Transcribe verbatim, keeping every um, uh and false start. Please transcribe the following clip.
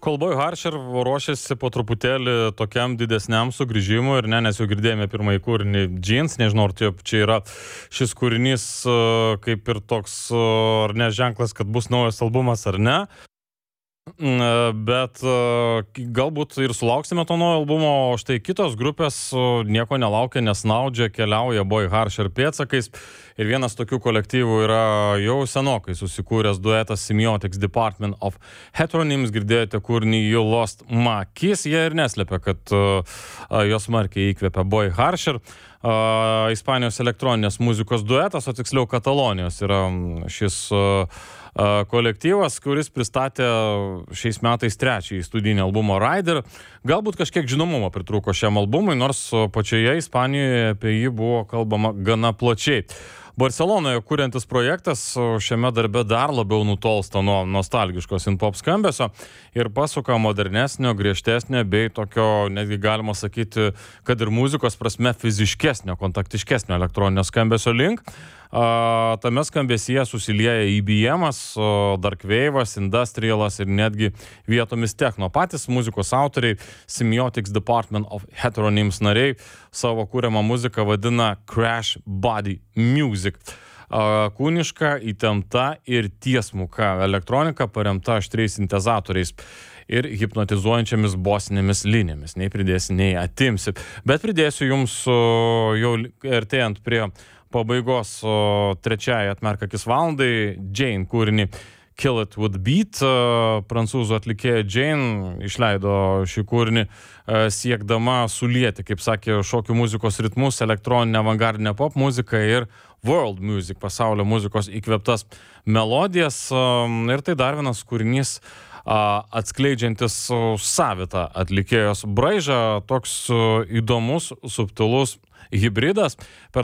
kol Boy Harsher ruošiasi po truputėlį tokiam didesniam sugrįžimui ir ne, nes jau girdėjome pirmąjį kūrinį Jeans, nežinau, ar čia yra šis kūrinys kaip ir toks, ar ne, ženklas, kad bus naujas albumas ar ne. Bet galbūt ir sulauksime to naujo albumo, o štai kitos grupės nieko nelaukia, nesnaudžia, keliauja Boy Harsher pėdsakais. Ir vienas tokių kolektyvų yra jau senokai susikūręs duetas Semiotics Department of Heteronyms. Girdėjote kūrinį You Lost My Kiss. Jie ir neslėpia, kad jos smarkiai įkvėpia Boy Harsher. Uh, Ispanijos elektroninės muzikos duetas, o tiksliau Katalonijos yra šis uh, uh, kolektyvas, kuris pristatė šiais metais trečiąjį studijinį albumą Rider. Galbūt kažkiek žinomumo pritrūko šiam albumui, nors pačioje Ispanijoje apie jį buvo kalbama gana plačiai. Barcelonoje kuriantis projektas šiame darbe dar labiau nutolsta nuo nostalgiškos in-pop skambesio ir pasuka modernesnio, griežtesnio bei tokio, netgi galima sakyti, kad ir muzikos prasme fiziškesnio, kontaktiškesnio elektroninio skambesio link. A, tame skambesyje susilieja E B M-as, Dark Wave'as, Industrialas ir netgi vietomis techno. Patys muzikos autoriai, Semiotics Department of Heteronyms nariai, savo kūriamą muziką vadina Crash Body Music. A, kūniška, įtempta ir tiesmuka elektronika paremta aštriais sintezatoriais ir hipnotizuojančiamis bosinėmis linijomis. Nei pridėsi, nei atimsi. Bet pridėsiu jums jau artėjant prie pabaigos trečiąją atmerk akis valandai Jane kūrinį Kill It With Beat. Prancūzų atlikėja Jane išleido šį kūrinį siekdama sulieti, kaip sakė, šokių muzikos ritmus, elektroninę avangardinę pop muziką ir world music, pasaulio muzikos įkvėptas melodijas. Ir tai dar vienas kūrinys atskleidžiantis savitą atlikėjos braižą, toks įdomus, subtilus hibridas. Per